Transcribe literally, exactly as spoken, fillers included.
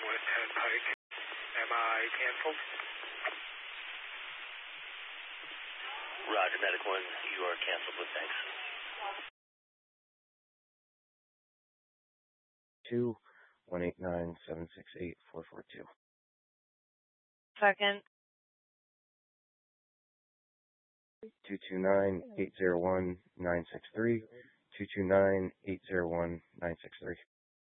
West Turnpike. Am I canceled? Roger, Medic one, you are canceled with thanks. Two one eight nine seven six eight four four two. Second. Two two nine eight zero one nine six three. Two two nine eight zero one nine six three.